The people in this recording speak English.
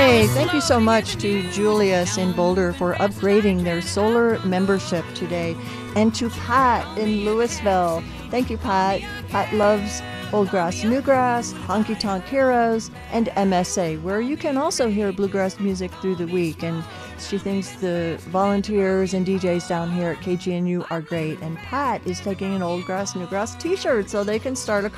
Hey, thank you so much to Julius in Boulder for upgrading their solar membership today, and to Pat in Louisville. Thank you, Pat. Pat loves Old Grass, New Grass, Honky Tonk Heroes, and MSA, where you can also hear bluegrass music through the week. And she thinks the volunteers and DJs down here at KGNU are great. And Pat is taking an Old Grass, New Grass t-shirt so they can start a